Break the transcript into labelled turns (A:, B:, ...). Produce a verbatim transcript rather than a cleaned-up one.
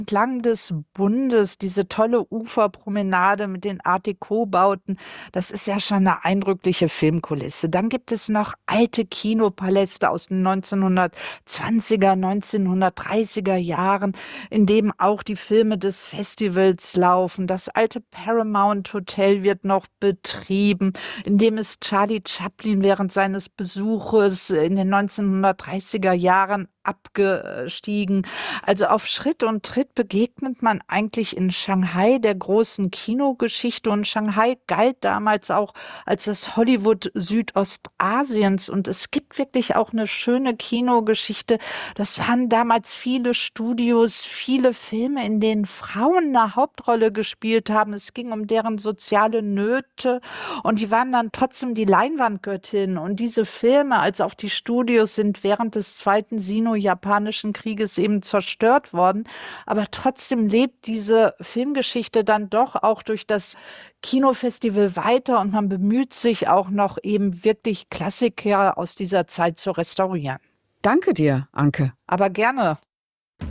A: Entlang des Bundes, diese tolle Uferpromenade mit den Art Deco-Bauten, das ist ja schon eine eindrückliche Filmkulisse. Dann gibt es noch alte Kinopaläste aus den neunzehnhundertzwanziger, neunzehnhundertdreißiger Jahren, in dem auch die Filme des Festivals laufen. Das alte Paramount Hotel wird noch betrieben, in dem ist Charlie Chaplin während seines Besuches in den neunzehnhundertdreißiger Jahren abgestiegen. Also auf Schritt und Tritt begegnet man eigentlich in Shanghai der großen Kinogeschichte, und Shanghai galt damals auch als das Hollywood Südostasiens, und es gibt wirklich auch eine schöne Kinogeschichte. Das waren damals viele Studios, viele Filme, in denen Frauen eine Hauptrolle gespielt haben. Es ging um deren soziale Nöte, und die waren dann trotzdem die Leinwandgöttin. Und diese Filme, als auch die Studios, sind während des Zweiten Sino-Japanischen Krieges eben zerstört worden. Aber trotzdem lebt diese Filmgeschichte dann doch auch durch das Kinofestival weiter, und man bemüht sich auch noch eben wirklich Klassiker aus dieser Zeit zu restaurieren.
B: Danke dir, Anke.
A: Aber gerne.